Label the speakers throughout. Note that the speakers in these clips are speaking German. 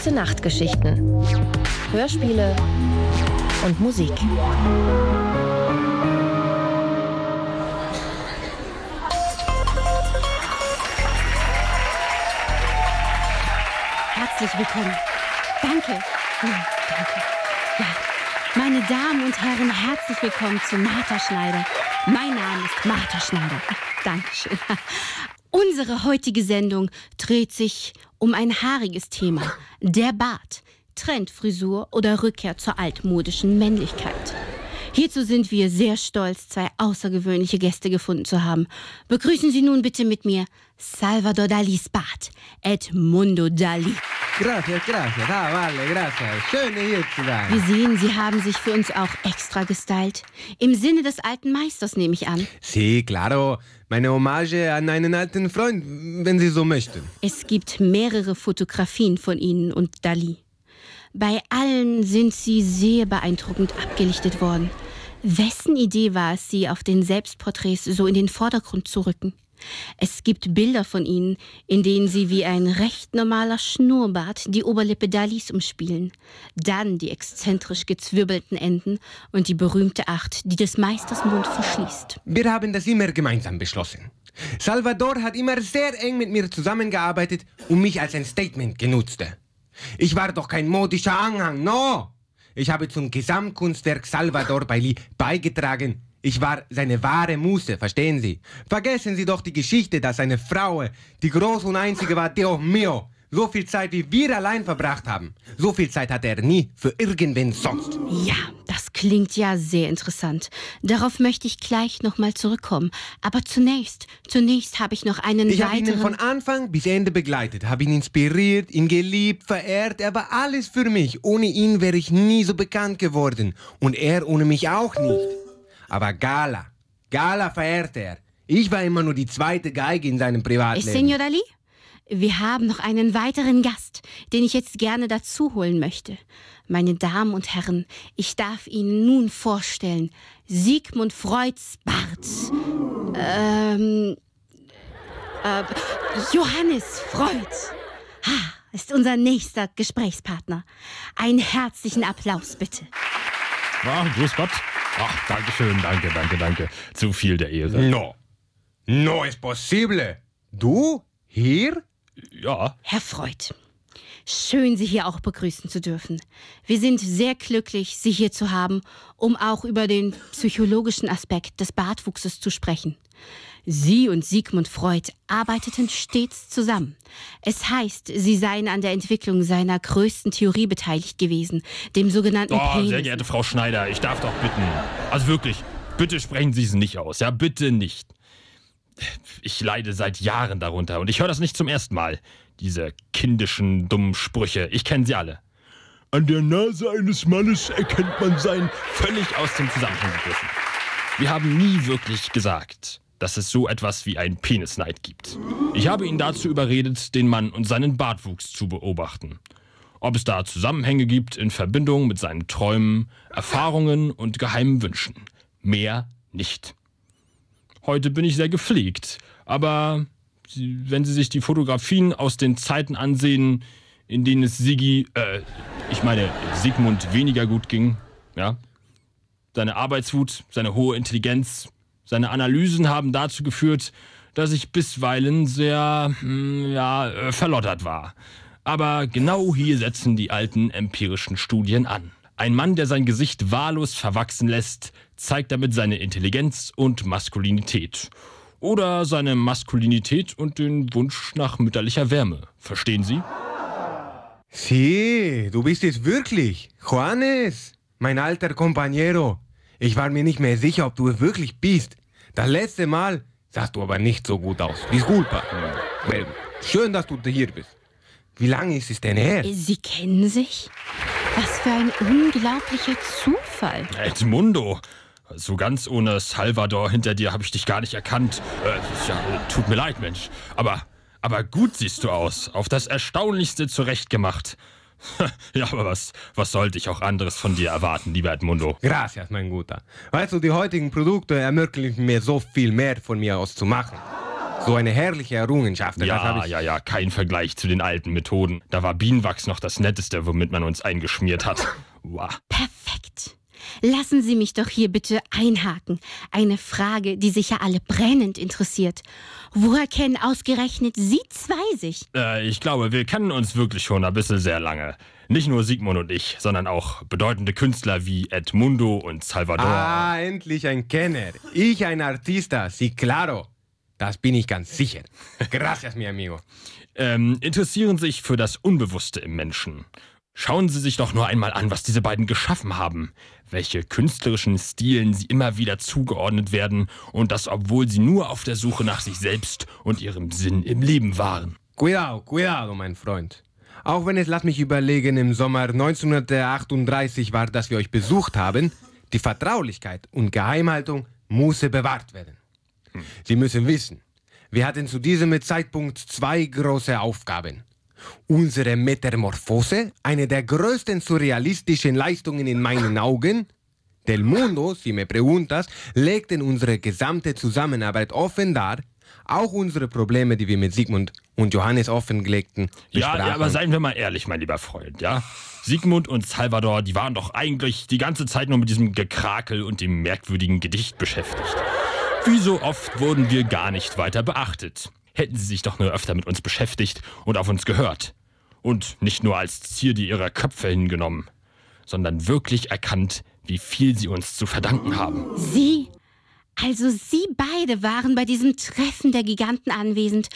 Speaker 1: Gute-Nacht-Geschichten, Hörspiele und Musik.
Speaker 2: Herzlich willkommen. Danke. Ja, danke. Ja, meine Damen und Herren, herzlich willkommen zu Martha Schneider. Mein Name ist Martha Schneider. Dankeschön. Unsere heutige Sendung dreht sich um ein haariges Thema. Der Bart. Trendfrisur oder Rückkehr zur altmodischen Männlichkeit. Hierzu sind wir sehr stolz, zwei außergewöhnliche Gäste gefunden zu haben. Begrüßen Sie nun bitte mit mir Salvador Dalis Bart, Edmundo Dali.
Speaker 3: Gracias. Vale, gracias. Schön, hier zu sein.
Speaker 2: Wir sehen, Sie haben sich für uns auch extra gestylt. Im Sinne des alten Meisters, nehme ich an.
Speaker 3: Sí, claro. Meine Hommage an einen alten Freund, wenn Sie so möchten.
Speaker 2: Es gibt mehrere Fotografien von Ihnen und Dali. Bei allen sind Sie sehr beeindruckend abgelichtet worden. Wessen Idee war es, Sie auf den Selbstporträts so in den Vordergrund zu rücken? Es gibt Bilder von Ihnen, in denen Sie wie ein recht normaler Schnurrbart die Oberlippe Dalis umspielen. Dann die exzentrisch gezwirbelten Enden und die berühmte Acht, die des Meisters Mund verschließt.
Speaker 3: Wir haben das immer gemeinsam beschlossen. Salvador hat immer sehr eng mit mir zusammengearbeitet und mich als ein Statement genutzt. Ich war doch kein modischer Anhang, no! Ich habe zum Gesamtkunstwerk Salvador Dali beigetragen. Ich war seine wahre Muse, verstehen Sie? Vergessen Sie doch die Geschichte, dass seine Frau die große und einzige war, Dios mío. So viel Zeit, wie wir allein verbracht haben, so viel Zeit hatte er nie für irgendwen sonst.
Speaker 2: Ja, das klingt ja sehr interessant. Darauf möchte ich gleich nochmal zurückkommen. Aber zunächst habe ich noch einen
Speaker 3: Ich habe
Speaker 2: weiteren...
Speaker 3: ihn von Anfang bis Ende begleitet, habe ihn inspiriert, ihn geliebt, verehrt. Er war alles für mich. Ohne ihn wäre ich nie so bekannt geworden. Und er ohne mich auch nicht. Aber Gala verehrte er. Ich war immer nur die zweite Geige in seinem Privatleben.
Speaker 2: Senor Dali? Wir haben noch einen weiteren Gast, den ich jetzt gerne dazu holen möchte. Meine Damen und Herren, ich darf Ihnen nun vorstellen, Sigmund Freuds Bart. Johannes Freud ist unser nächster Gesprächspartner. Einen herzlichen Applaus, bitte.
Speaker 4: Grüß Gott. Ach, Dankeschön, danke. Zu viel der Ehre.
Speaker 3: No es posible. Du? Hier?
Speaker 4: Ja.
Speaker 2: Herr Freud, schön, Sie hier auch begrüßen zu dürfen. Wir sind sehr glücklich, Sie hier zu haben, um auch über den psychologischen Aspekt des Bartwuchses zu sprechen. Sie und Sigmund Freud arbeiteten stets zusammen. Es heißt, Sie seien an der Entwicklung seiner größten Theorie beteiligt gewesen, dem sogenannten Penis.
Speaker 4: Sehr geehrte Frau Schneider, ich darf doch bitten. Also wirklich, bitte sprechen Sie es nicht aus. Ja, bitte nicht. Ich leide seit Jahren darunter und ich höre das nicht zum ersten Mal. Diese kindischen, dummen Sprüche, ich kenne sie alle. An der Nase eines Mannes erkennt man sein völlig aus dem Zusammenhang gegriffen. Wir haben nie wirklich gesagt, dass es so etwas wie einen Penisneid gibt. Ich habe ihn dazu überredet, den Mann und seinen Bartwuchs zu beobachten. Ob es da Zusammenhänge gibt in Verbindung mit seinen Träumen, Erfahrungen und geheimen Wünschen. Mehr nicht. Heute bin ich sehr gepflegt, aber wenn Sie sich die Fotografien aus den Zeiten ansehen, in denen es Sigmund weniger gut ging, ja, seine Arbeitswut, seine hohe Intelligenz, seine Analysen haben dazu geführt, dass ich bisweilen sehr, verlottert war. Aber genau hier setzen die alten empirischen Studien an. Ein Mann, der sein Gesicht wahllos verwachsen lässt, zeigt damit seine Intelligenz und Maskulinität. Oder seine Maskulinität und den Wunsch nach mütterlicher Wärme. Verstehen Sie?
Speaker 3: Sí, du bist es wirklich. Juanes, mein alter Compañero. Ich war mir nicht mehr sicher, ob du es wirklich bist. Das letzte Mal sahst du aber nicht so gut aus. Disculpa. Well, schön, dass du hier bist. Wie lange ist es denn her?
Speaker 2: Sie kennen sich? Was für ein unglaublicher Zufall.
Speaker 4: Edmundo, so ganz ohne Salvador hinter dir habe ich dich gar nicht erkannt. Tut mir leid, Mensch. Aber gut siehst du aus. Auf das Erstaunlichste zurechtgemacht. Ja, aber was sollte ich auch anderes von dir erwarten, lieber Edmundo?
Speaker 3: Gracias, mein Guter. Weißt du, die heutigen Produkte ermöglichen mir so viel mehr von mir aus zu machen. So eine herrliche Errungenschaft. Das hab ich...
Speaker 4: Ja, kein Vergleich zu den alten Methoden. Da war Bienenwachs noch das Netteste, womit man uns eingeschmiert hat. Wow.
Speaker 2: Perfekt. Lassen Sie mich doch hier bitte einhaken. Eine Frage, die sicher alle brennend interessiert. Woher kennen ausgerechnet Sie zwei sich?
Speaker 4: Ich glaube, wir kennen uns wirklich schon ein bisschen sehr lange. Nicht nur Sigmund und ich, sondern auch bedeutende Künstler wie Edmundo und Salvador.
Speaker 3: Ah, endlich ein Kenner. Ich ein Artista, sí claro. Das bin ich ganz sicher. Gracias, mi amigo.
Speaker 4: Interessieren sich für das Unbewusste im Menschen. Schauen Sie sich doch nur einmal an, was diese beiden geschaffen haben. Welche künstlerischen Stilen sie immer wieder zugeordnet werden und das, obwohl sie nur auf der Suche nach sich selbst und ihrem Sinn im Leben waren.
Speaker 3: Cuidado, mein Freund. Auch wenn es, lass mich überlegen, im Sommer 1938 war, dass wir euch besucht haben, die Vertraulichkeit und Geheimhaltung musste bewahrt werden. Sie müssen wissen, wir hatten zu diesem Zeitpunkt 2 große Aufgaben. Unsere Metamorphose, eine der größten surrealistischen Leistungen in meinen Augen. Del Mundo, si me preguntas, legten unsere gesamte Zusammenarbeit offen dar. Auch unsere Probleme, die wir mit Sigmund und Johannes offenlegten,
Speaker 4: Ja, aber seien wir mal ehrlich, mein lieber Freund, ja? Sigmund und Salvador, die waren doch eigentlich die ganze Zeit nur mit diesem Gekrakel und dem merkwürdigen Gedicht beschäftigt. Wie so oft wurden wir gar nicht weiter beachtet. Hätten sie sich doch nur öfter mit uns beschäftigt und auf uns gehört. Und nicht nur als Zierde ihrer Köpfe hingenommen, sondern wirklich erkannt, wie viel sie uns zu verdanken haben.
Speaker 2: Sie? Also Sie beide waren bei diesem Treffen der Giganten anwesend,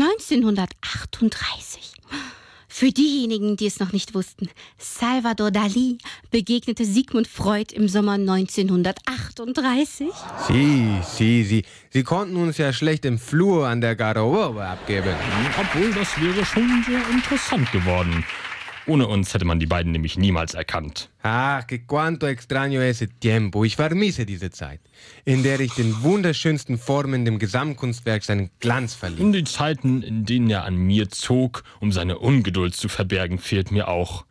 Speaker 2: 1938. Für diejenigen, die es noch nicht wussten, Salvador Dalí begegnete Sigmund Freud im Sommer 1938.
Speaker 3: Sie konnten uns ja schlecht im Flur an der Garderobe abgeben.
Speaker 4: Obwohl, das wäre schon sehr interessant geworden. Ohne uns hätte man die beiden nämlich niemals erkannt.
Speaker 3: Ach, que cuánto extraño ese tiempo. Ich vermisse diese Zeit, in der ich den wunderschönsten Formen dem Gesamtkunstwerk seinen Glanz verlieh.
Speaker 4: In die Zeiten, in denen er an mir zog, um seine Ungeduld zu verbergen, fehlt mir auch.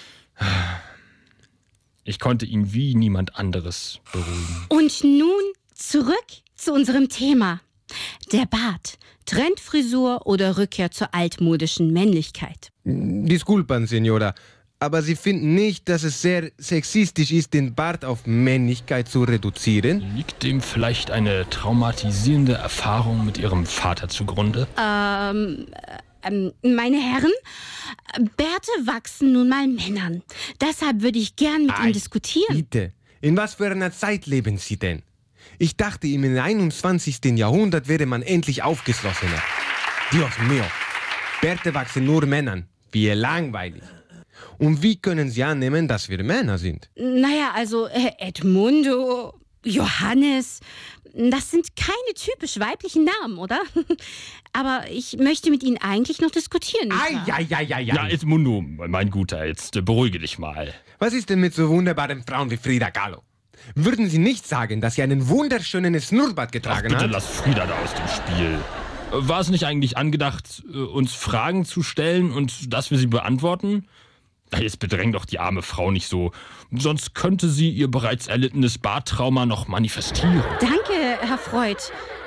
Speaker 4: Ich konnte ihn wie niemand anderes beruhigen.
Speaker 2: Und nun zurück zu unserem Thema. Der Bart, Trendfrisur oder Rückkehr zur altmodischen Männlichkeit?
Speaker 3: Disculpan, Señora, aber Sie finden nicht, dass es sehr sexistisch ist, den Bart auf Männlichkeit zu reduzieren?
Speaker 4: Liegt dem vielleicht eine traumatisierende Erfahrung mit Ihrem Vater zugrunde?
Speaker 2: Meine Herren, Bärte wachsen nun mal Männern. Deshalb würde ich gern mit Ihnen diskutieren.
Speaker 3: Bitte, in was für einer Zeit leben Sie denn? Ich dachte, im 21. Jahrhundert wäre man endlich aufgeschlossener. Dios mío, Bärte wachsen nur Männern. Wie langweilig. Und wie können Sie annehmen, dass wir Männer sind?
Speaker 2: Naja, also Edmundo, Johannes, das sind keine typisch weiblichen Namen, oder? Aber ich möchte mit Ihnen eigentlich noch diskutieren.
Speaker 4: Ja, Edmundo, mein Guter, jetzt beruhige dich mal.
Speaker 3: Was ist denn mit so wunderbaren Frauen wie Frida Kahlo? Würden Sie nicht sagen, dass sie einen wunderschönen Schnurrbart getragen
Speaker 4: Bitte
Speaker 3: hat?
Speaker 4: lass Frida da aus dem Spiel. War es nicht eigentlich angedacht, uns Fragen zu stellen und dass wir sie beantworten? Jetzt bedräng doch die arme Frau nicht so. Sonst könnte sie ihr bereits erlittenes Barttrauma noch manifestieren.
Speaker 2: Danke, Herr Freud.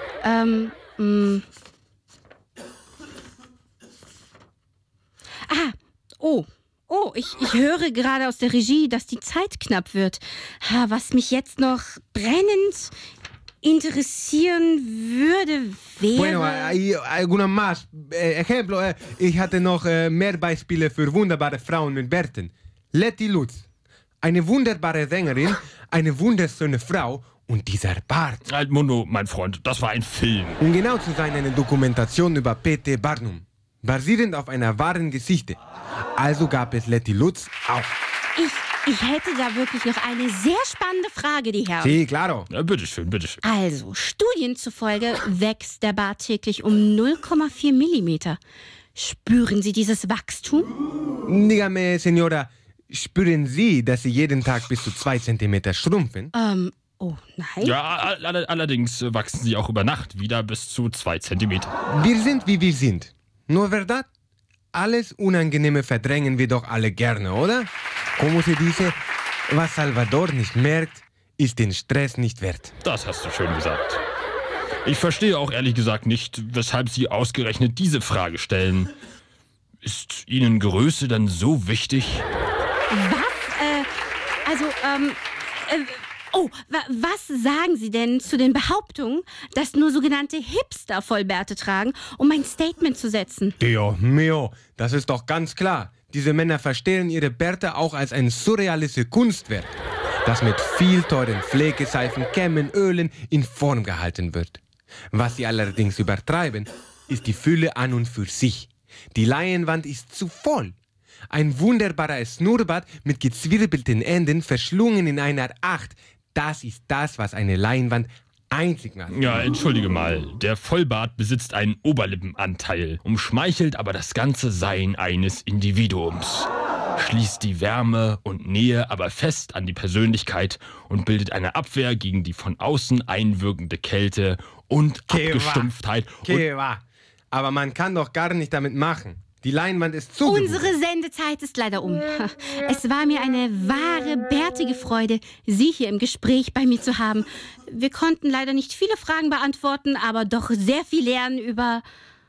Speaker 2: Ich höre gerade aus der Regie, dass die Zeit knapp wird. Was mich jetzt noch brennend interessieren würde, wäre...
Speaker 3: Bueno, hay alguna más. Ejemplo, ich hatte noch mehr Beispiele für wunderbare Frauen mit Bärten. Letty Lutz, eine wunderbare Sängerin, eine wunderschöne Frau und dieser Bart.
Speaker 4: Edmundo, mein Freund, das war ein Film.
Speaker 3: Um genau zu sein, eine Dokumentation über P.T. Barnum, basierend auf einer wahren Geschichte. Also gab es Letty Lutz auch.
Speaker 2: Ich hätte da wirklich noch eine sehr spannende Frage, die Herren.
Speaker 3: Sí, claro.
Speaker 4: Ja, bitteschön.
Speaker 2: Also, Studien zufolge wächst der Bart täglich um 0,4 Millimeter. Spüren Sie dieses Wachstum?
Speaker 3: Dígame, Señora, spüren Sie, dass Sie jeden Tag bis zu 2 Zentimeter schrumpfen?
Speaker 2: Nein.
Speaker 4: Ja, allerdings wachsen sie auch über Nacht wieder bis zu 2 Zentimeter.
Speaker 3: Wir sind, wie wir sind. Nur verdad? Alles Unangenehme verdrängen wir doch alle gerne, oder? Como se dice, was Salvador nicht merkt, ist den Stress nicht wert.
Speaker 4: Das hast du schön gesagt. Ich verstehe auch ehrlich gesagt nicht, weshalb Sie ausgerechnet diese Frage stellen. Ist Ihnen Größe dann so wichtig?
Speaker 2: Was sagen Sie denn zu den Behauptungen, dass nur sogenannte Hipster Vollbärte tragen, um ein Statement zu setzen?
Speaker 3: Dio mio, das ist doch ganz klar. Diese Männer verstehen ihre Bärte auch als ein surrealistisches Kunstwerk, das mit viel teuren Pflegeseifen, Kämmen, Ölen in Form gehalten wird. Was sie allerdings übertreiben, ist die Fülle an und für sich. Die Leinwand ist zu voll. Ein wunderbarer Schnurrbart mit gezwirbelten Enden verschlungen in einer Acht. Das ist das, was eine Leinwand einzigartig macht.
Speaker 4: Ja, entschuldige mal. Der Vollbart besitzt einen Oberlippenanteil, umschmeichelt aber das ganze Sein eines Individuums. Schließt die Wärme und Nähe aber fest an die Persönlichkeit und bildet eine Abwehr gegen die von außen einwirkende Kälte und Abgestumpftheit.
Speaker 3: Aber man kann doch gar nicht damit machen. Die Leinwand ist zugebucht.
Speaker 2: Unsere Sendezeit ist leider um. Es war mir eine wahre, bärtige Freude, Sie hier im Gespräch bei mir zu haben. Wir konnten leider nicht viele Fragen beantworten, aber doch sehr viel lernen über...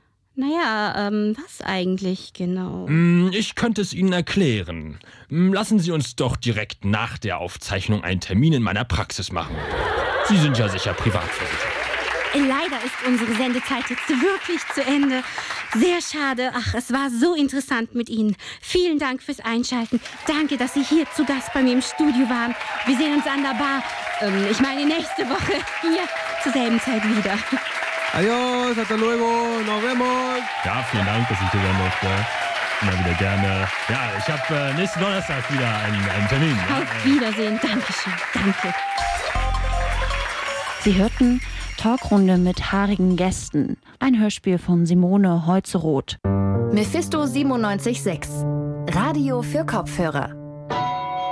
Speaker 2: was eigentlich genau?
Speaker 4: Ich könnte es Ihnen erklären. Lassen Sie uns doch direkt nach der Aufzeichnung einen Termin in meiner Praxis machen. Sie sind ja sicher privatversichert.
Speaker 2: Leider ist unsere Sendezeit jetzt wirklich zu Ende. Sehr schade. Ach, es war so interessant mit Ihnen. Vielen Dank fürs Einschalten. Danke, dass Sie hier zu Gast bei mir im Studio waren. Wir sehen uns an der Bar. Nächste Woche hier zur selben Zeit wieder.
Speaker 3: Adios, hasta luego, nos vemos.
Speaker 4: Ja, vielen Dank, dass ich hier sein durfte. Immer wieder gerne. Ja, ich habe nächsten Donnerstag wieder einen Termin.
Speaker 2: Auf Wiedersehen. Dankeschön. Danke.
Speaker 1: Sie hörten Talkrunde mit haarigen Gästen. Ein Hörspiel von Simone Holzeroth.
Speaker 5: Mephisto 97.6. Radio für Kopfhörer.